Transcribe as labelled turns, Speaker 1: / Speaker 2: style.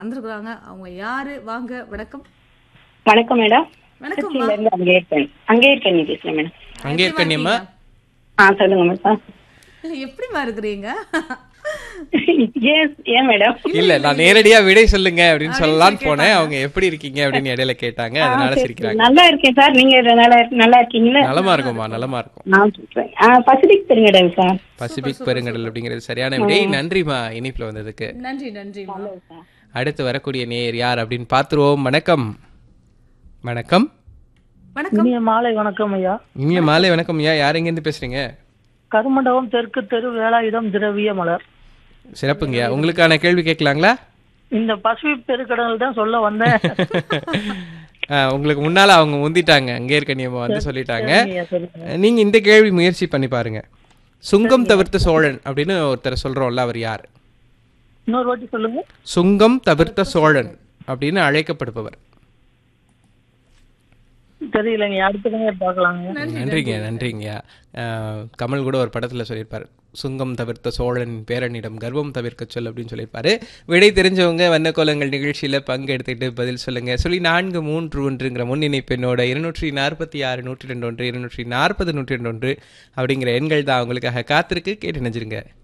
Speaker 1: வந்திருக்காங்க. அவங்க யாரு? வாங்க. வணக்கம்.
Speaker 2: வணக்கம் மேடம்.
Speaker 1: வணக்கம்மா.
Speaker 2: திருச்சியில இருந்து அங்கேயர் கண்ணி பேசுறேன் மேடம்.
Speaker 3: அங்கே
Speaker 1: எப்படிம்மா
Speaker 3: இருக்கண்ணியம்மா.
Speaker 1: இருக்கீங்க?
Speaker 2: சொல்லுங்க மேடம்.
Speaker 1: எப்படிம்மா இருக்கிறீங்க?
Speaker 2: ஏன் மேடம்?
Speaker 3: இல்ல நான் நேரடியா விடை சொல்லுங்க அப்படின்னு
Speaker 1: அப்படின்னு
Speaker 3: சொல்லலாம்னு
Speaker 1: சொல்லி
Speaker 3: போனேன்.
Speaker 1: கேட்டாங்க.
Speaker 3: அவங்க எப்படி இருக்கீங்க அப்படின்னு இடையில கேட்டாங்க. அதனால
Speaker 2: சரி,
Speaker 3: சிரிக்கிறாங்க.
Speaker 2: நல்லா இருக்கேன் சார். நீங்க நல்லா இருக்கீங்களா?
Speaker 3: நலமா இருக்கும்மா, நலமா இருக்கும்.
Speaker 2: நான் சொல்றேன். பசிபிக் பெருங்கடல் சார்.
Speaker 3: பசிபிக்
Speaker 1: சூப்பர்,
Speaker 3: பெருங்கடல் அப்படிங்கிறது சரியான விடை. நன்றிமா இனிப்புல வந்ததுக்கு.
Speaker 1: நன்றிம்மா.
Speaker 3: அடுத்து வரக்கூடிய நேயர் யார் அப்படின்னு பாத்துருவோம். வணக்கம். வணக்கம்.
Speaker 1: வணக்கம்.
Speaker 4: இனிய மாலை வணக்கம் ஐயா.
Speaker 3: இனிய மாலை வணக்கம் ஐயா. யார் எங்க இருந்து பேசுறீங்க?
Speaker 4: கருமண்டபம் தெற்கு தெரு வேலாயுதம் திரவிய மலர்.
Speaker 3: சிறப்புங்கய்யா. உங்களுக்கான கேள்வி கேட்கலாங்களா?
Speaker 4: இந்த பசிபிக் பெருக்கடல் தான் சொல்ல வந்தேன்.
Speaker 3: உங்களுக்கு முன்னால அவங்க முந்திட்டாங்க. அங்கே இருக்கண்ணியம்மா வந்து சொல்லிட்டாங்க.
Speaker 4: சரிங்க, சரிங்க.
Speaker 3: நீங்க இந்த கேள்வி முயற்சி பண்ணி பாருங்க. சுங்கம் தவிர்த்த சோழன் அப்படின்னு ஒருத்தர் சொல்றோம்ல, அவர் யார்?
Speaker 4: இன்னொரு வாட்டி சொல்லுங்க.
Speaker 3: சுங்கம் தவிர்த்த சோழன் அப்படின்னு அழைக்கப்படுபவர்.
Speaker 4: தெரியலங்க, அடுத்தவங்க பார்க்கலாங்க.
Speaker 3: நன்றிங்க. கமல் கூட ஒரு படத்துல சொல்லியிருப்பாரு, சுங்கம் தவிர்த்த சோழன் பேரனிடம் கர்வம் தவிர்க்க சொல் அப்படின்னு சொல்லியிருப்பாரு. விடை தெரிஞ்சவங்க வண்ணக்கோலங்கள் நிகழ்ச்சியில பங்கெடுத்துட்டு பதில் சொல்லுங்க. 431ங்கிற முன்னிணைப்பெண்ணோட 246 102 240 102 அப்படிங்கிற எண்கள் தான் அவங்களுக்காக காத்திருக்கு. கேட்டு நினைச்சிருங்க.